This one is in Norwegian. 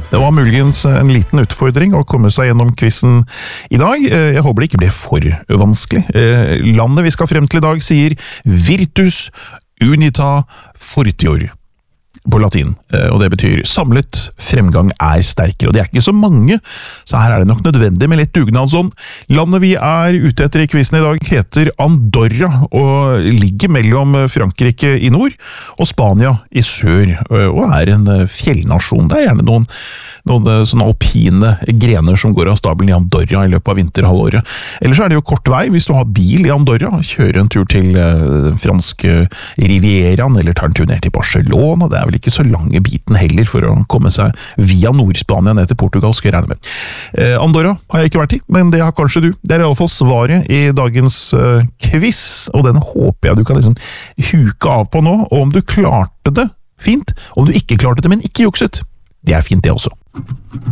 Det var muligens en liten utfordring å komme seg gjennom quizen i dag. Jeg håper det ikke ble for vanskelig. Landet vi skal frem til i dag sier Virtus Unita Fortior på latin, og det betyr samlet fremgang er sterkere, og det er ikke så mange, så her er det nok nødvendig med litt dugnadsånd. Landet vi er ute etter i quizen i dag heter Andorra, og ligger mellom Frankrike i nord og Spania i sør, og er en fjellnasjon. Det er gjerne noen sånne alpine grener som går av stabelen i Andorra i løpet av vinterhalvåret. Ellers er det jo kort vei hvis du har bil i Andorra, kjøre en tur til franske Rivieraen, eller tar en tur ned til Barcelona. Det er vel ikke så lange biten heller for å komme seg via Nord-Spania ned til Portugal, skal jeg regne med. Andorra har jeg ikke vært i, men det har kanskje du. Det er i alle fall svaret i dagens quiz, og den håper jeg du kan liksom huke av på nå, og om du klarte det, fint. Om du ikke klarte det, men ikke jukset, det er fint det også.